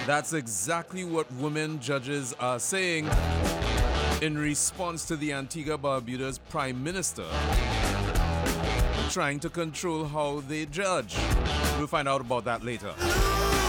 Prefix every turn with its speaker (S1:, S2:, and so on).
S1: That's exactly what women judges are saying in response to the Antigua Barbuda's Prime Minister trying to control how they judge. We'll find out about that later.